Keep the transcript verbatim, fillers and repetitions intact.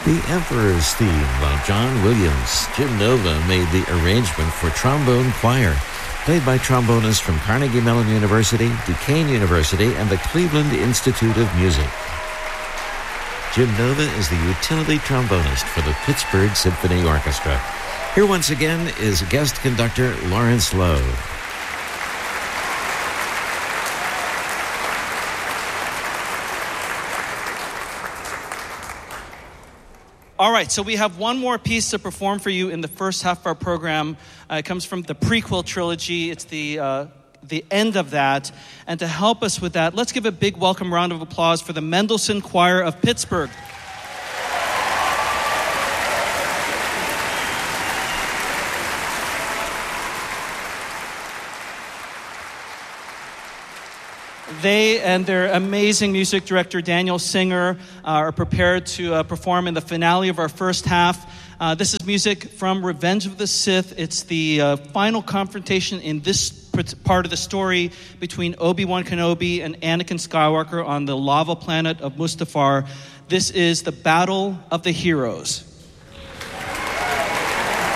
The Emperor's Theme by John Williams. Jim Nova made the arrangement for trombone choir, played by trombonists from Carnegie Mellon University, Duquesne University, and the Cleveland Institute of Music. Jim Nova is the utility trombonist for the Pittsburgh Symphony Orchestra. Here once again is guest conductor Lawrence Lowe. All right, so we have one more piece to perform for you in the first half of our program. Uh, it comes from the prequel trilogy. It's the uh, the end of that. And to help us with that, let's give a big welcome round of applause for the Mendelssohn Choir of Pittsburgh. They and their amazing music director, Daniel Singer, uh, are prepared to uh, perform in the finale of our first half. Uh, this is music from Revenge of the Sith. It's the uh, final confrontation in this part of the story between Obi-Wan Kenobi and Anakin Skywalker on the lava planet of Mustafar. This is the Battle of the Heroes.